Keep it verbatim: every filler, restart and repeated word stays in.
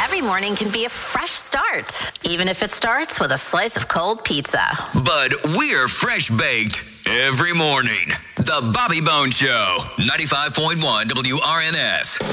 Every morning can be a fresh start, even if it starts with a slice of cold pizza. But we're fresh baked every morning. The Bobby Bone Show, ninety-five point one W R N S.